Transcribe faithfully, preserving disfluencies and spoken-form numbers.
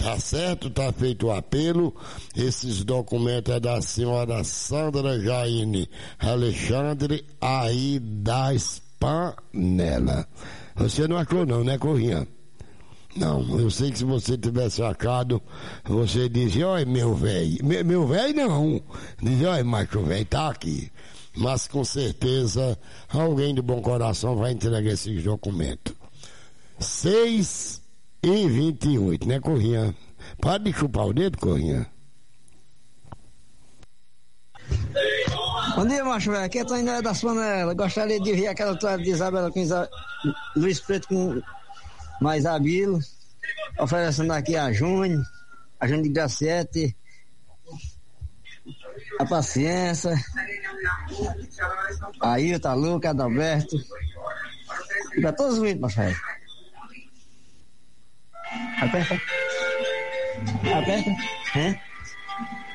Tá certo? Tá feito o apelo. Esses documentos é da senhora Sandra Jaine Alexandre aí da Panela. Você não achou não, né, Corrinha? Não, eu sei que se você tivesse achado, você dizia, olha meu velho, meu, meu velho não, dizia, olha macho velho, tá aqui. Mas com certeza alguém de bom coração vai entregar esses documentos. seis e vinte e oito, né, Corrinha? Pode chupar o dedo, Corrinha? Bom dia, macho velho, aqui é Toninho das Panelas. Gostaria de ver aquela toalha de Isabela com Isa... Luiz Preto com mais Abilo, oferecendo aqui a Júnior, a Júnior de Graciete, a Paciência, a Ailton, a Luca, a Adalberto, e para todos os vídeos, macho velho. Aperta. Aperta. É?